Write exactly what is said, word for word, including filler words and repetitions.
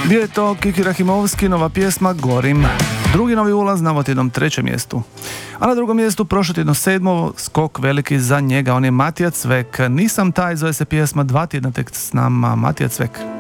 Bio je to Kiki Rahimovski, nova pjesma Gorim. Drugi novi ulaz na ovotjednom trećem mjestu. A na drugom mjestu prošlotjedno sedmo, skok veliki za njega, on je Matija Cvek. Nisam taj, zove se pjesma, dva tjedna tek s nama Matija Cvek.